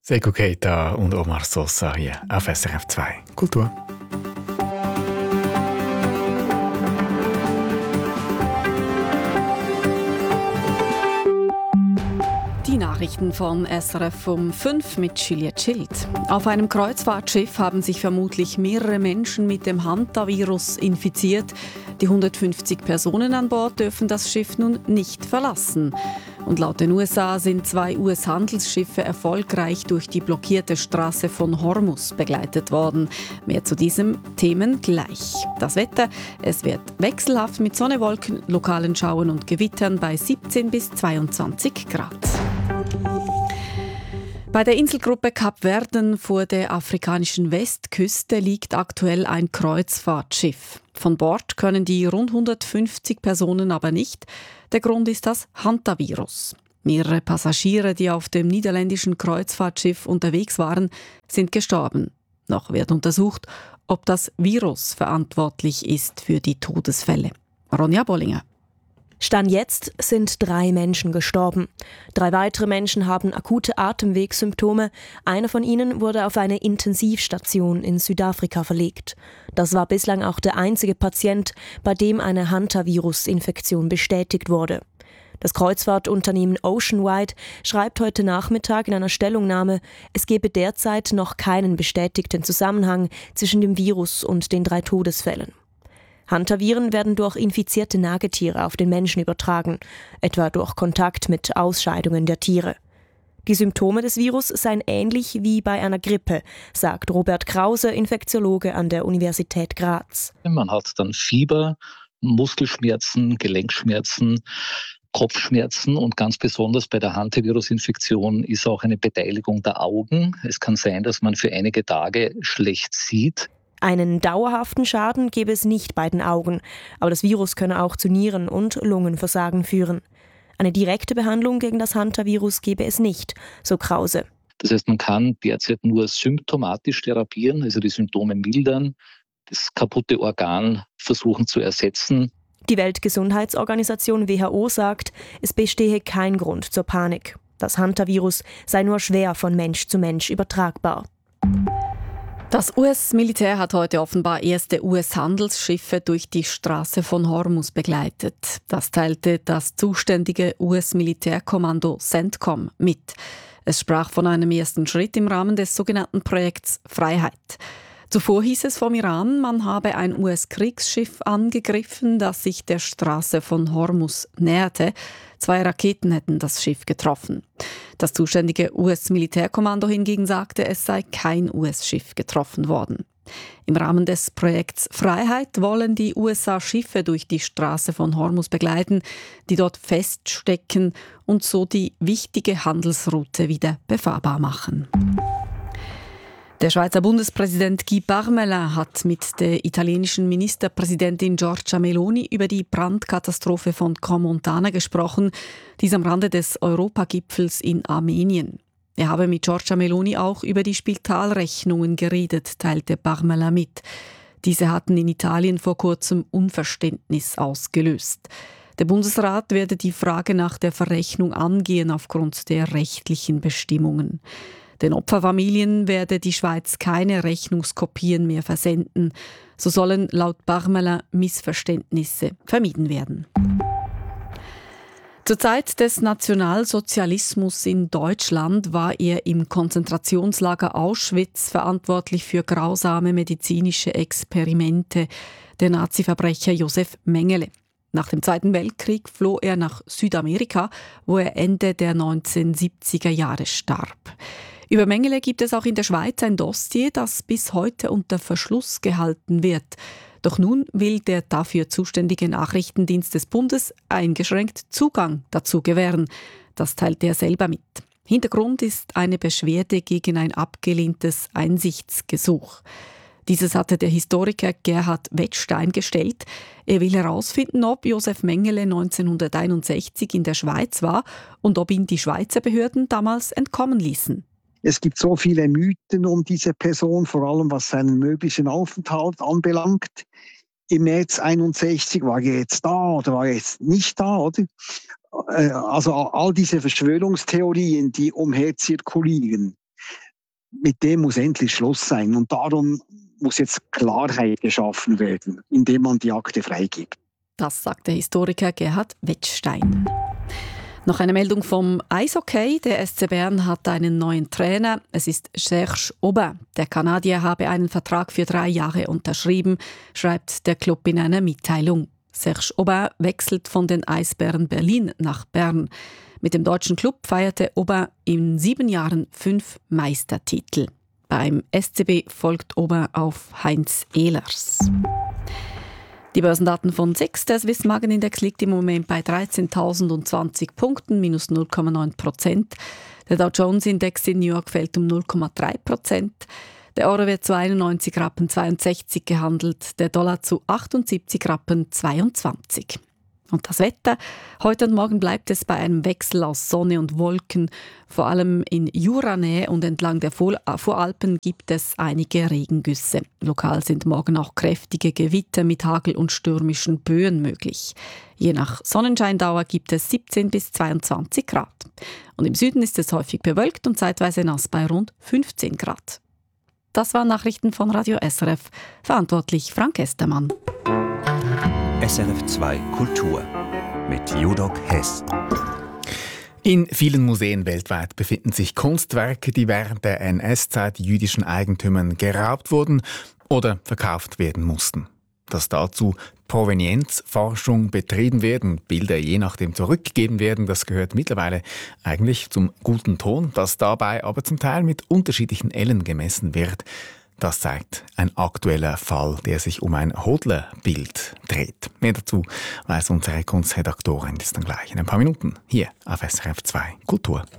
Seko Keita und Omar Sosa hier auf SRF 2 Kultur. Die Nachrichten von SRF um 5 mit Juliette Schild. Auf einem Kreuzfahrtschiff haben sich vermutlich mehrere Menschen mit dem Hantavirus infiziert. Die 150 Personen an Bord dürfen das Schiff nun nicht verlassen. Und laut den USA sind 2 US-Handelsschiffe erfolgreich durch die blockierte Straße von Hormuz begleitet worden. Mehr zu diesen Themen gleich. Das Wetter, es wird wechselhaft mit Sonne, Wolken, lokalen Schauern und Gewittern bei 17 bis 22 Grad. Bei der Inselgruppe Kap Verden vor der afrikanischen Westküste liegt aktuell ein Kreuzfahrtschiff. Von Bord können die rund 150 Personen aber nicht. Der Grund ist das Hantavirus. Mehrere Passagiere, die auf dem niederländischen Kreuzfahrtschiff unterwegs waren, sind gestorben. Noch wird untersucht, ob das Virus verantwortlich ist für die Todesfälle. Ronja Bollinger. Stand jetzt sind 3 Menschen gestorben. 3 weitere Menschen haben akute Atemwegssymptome. Einer von ihnen wurde auf eine Intensivstation in Südafrika verlegt. Das war bislang auch der einzige Patient, bei dem eine Hantavirus-Infektion bestätigt wurde. Das Kreuzfahrtunternehmen Oceanwide schreibt heute Nachmittag in einer Stellungnahme, es gebe derzeit noch keinen bestätigten Zusammenhang zwischen dem Virus und den 3 Todesfällen. Hantaviren werden durch infizierte Nagetiere auf den Menschen übertragen, etwa durch Kontakt mit Ausscheidungen der Tiere. Die Symptome des Virus seien ähnlich wie bei einer Grippe, sagt Robert Krause, Infektiologe an der Universität Graz. Man hat dann Fieber, Muskelschmerzen, Gelenkschmerzen, Kopfschmerzen und ganz besonders bei der Hantavirus-Infektion ist auch eine Beteiligung der Augen. Es kann sein, dass man für einige Tage schlecht sieht. Einen dauerhaften Schaden gebe es nicht bei den Augen, aber das Virus könne auch zu Nieren- und Lungenversagen führen. Eine direkte Behandlung gegen das Hantavirus gebe es nicht, so Krause. Das heißt, man kann derzeit nur symptomatisch therapieren, also die Symptome mildern, das kaputte Organ versuchen zu ersetzen. Die Weltgesundheitsorganisation WHO sagt, es bestehe kein Grund zur Panik. Das Hantavirus sei nur schwer von Mensch zu Mensch übertragbar. Das US-Militär hat heute offenbar erste US-Handelsschiffe durch die Straße von Hormuz begleitet. Das teilte das zuständige US-Militärkommando CENTCOM mit. Es sprach von einem ersten Schritt im Rahmen des sogenannten Projekts Freiheit. Zuvor hieß es vom Iran, man habe ein US-Kriegsschiff angegriffen, das sich der Straße von Hormuz näherte. 2 Raketen hätten das Schiff getroffen. Das zuständige US-Militärkommando hingegen sagte, es sei kein US-Schiff getroffen worden. Im Rahmen des Projekts Freiheit wollen die USA Schiffe durch die Straße von Hormuz begleiten, die dort feststecken und so die wichtige Handelsroute wieder befahrbar machen. Der Schweizer Bundespräsident Guy Parmelin hat mit der italienischen Ministerpräsidentin Giorgia Meloni über die Brandkatastrophe von Crans-Montana gesprochen, dies am Rande des Europagipfels in Armenien. Er habe mit Giorgia Meloni auch über die Spitalrechnungen geredet, teilte Parmelin mit. Diese hatten in Italien vor kurzem Unverständnis ausgelöst. Der Bundesrat werde die Frage nach der Verrechnung angehen aufgrund der rechtlichen Bestimmungen. Den Opferfamilien werde die Schweiz keine Rechnungskopien mehr versenden. So sollen laut Parmelin Missverständnisse vermieden werden. Zur Zeit des Nationalsozialismus in Deutschland war er im Konzentrationslager Auschwitz verantwortlich für grausame medizinische Experimente, der Nazi-Verbrecher Josef Mengele. Nach dem Zweiten Weltkrieg floh er nach Südamerika, wo er Ende der 1970er Jahre starb. Über Mengele gibt es auch in der Schweiz ein Dossier, das bis heute unter Verschluss gehalten wird. Doch nun will der dafür zuständige Nachrichtendienst des Bundes eingeschränkt Zugang dazu gewähren. Das teilt er selber mit. Hintergrund ist eine Beschwerde gegen ein abgelehntes Einsichtsgesuch. Dieses hatte der Historiker Gerhard Wettstein gestellt. Er will herausfinden, ob Josef Mengele 1961 in der Schweiz war und ob ihn die Schweizer Behörden damals entkommen ließen. Es gibt so viele Mythen um diese Person, vor allem was seinen möglichen Aufenthalt anbelangt. Im März 61 war er jetzt da oder war er jetzt nicht da, oder? Also all diese Verschwörungstheorien, die umher zirkulieren. mit dem muss endlich Schluss sein. Und darum muss jetzt Klarheit geschaffen werden, indem man die Akte freigibt. Das sagt der Historiker Gerhard Wettstein. Noch eine Meldung vom Eishockey. Der SC Bern hat einen neuen Trainer. Es ist Serge Aubin. Der Kanadier habe einen Vertrag für 3 Jahre unterschrieben, schreibt der Club in einer Mitteilung. Serge Aubin wechselt von den Eisbären Berlin nach Bern. Mit dem deutschen Club feierte Aubin in 7 Jahren 5 Meistertitel. Beim SCB folgt Aubin auf Heinz Ehlers. Die Börsendaten von SIX, der Swiss Magen-Index, liegt im Moment bei 13.020 Punkten, minus 0,9%. Der Dow Jones-Index in New York fällt um 0,3%. Der Euro wird zu 91,62 Rappen gehandelt, der Dollar zu 78,22 Rappen. Und das Wetter? Heute und morgen bleibt es bei einem Wechsel aus Sonne und Wolken. Vor allem in Juranähe und entlang der Voralpen gibt es einige Regengüsse. Lokal sind morgen auch kräftige Gewitter mit Hagel und stürmischen Böen möglich. Je nach Sonnenscheindauer gibt es 17 bis 22 Grad. Und im Süden ist es häufig bewölkt und zeitweise nass bei rund 15 Grad. Das waren Nachrichten von Radio SRF. Verantwortlich Frank Estermann. SRF 2 Kultur mit Judok Hess. In vielen Museen weltweit befinden sich Kunstwerke, die während der NS-Zeit jüdischen Eigentümern geraubt wurden oder verkauft werden mussten. Dass dazu Provenienzforschung betrieben wird und Bilder je nachdem zurückgegeben werden, das gehört mittlerweile eigentlich zum guten Ton, dass dabei aber zum Teil mit unterschiedlichen Ellen gemessen wird. Das zeigt ein aktueller Fall, der sich um ein Hodler-Bild dreht. Mehr dazu weiß unsere Kunstredaktorin jetzt dann gleich in ein paar Minuten hier auf SRF 2 Kultur.